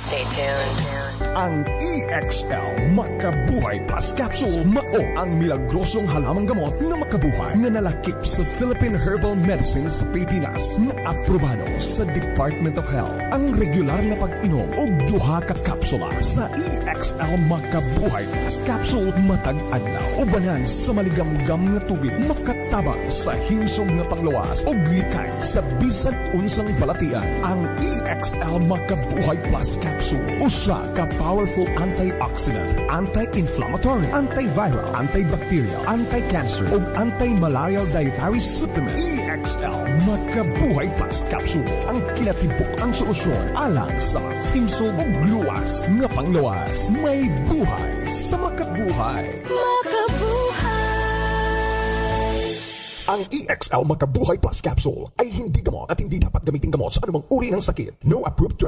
Stay tuned. Ang EXL Makabuhay Plus Capsule mao ang milagrosong halamang gamot na makabuhay nga nalakip sa Philippine Herbal Medicine sa Pilipinas na aprobado sa Department of Health. Ang regular na pag-inom og duha ka kapsula sa EXL Makabuhay Plus Capsule matag adlaw ubanan sa maligamgam nga tubig makatabang sa himsog nga panglawas ug likay sa bisag unsang balatian. Ang EXL Makabuhay Plus Capsule usa ka powerful antioxidant, anti-inflammatory, antiviral, antibacterial, anti-cancer ug anti-malarial dietary supplement. EXL Makabuhay Plus Capsule ang kinatibuk ang solusyon alang sa himsog ug luwas nga panglawas. May buhay sa makabuhay. Ang EXL Makabuhay Plus Capsule ay hindi gamot at hindi dapat gamitin gamot sa anumang uri ng sakit. No approved drug.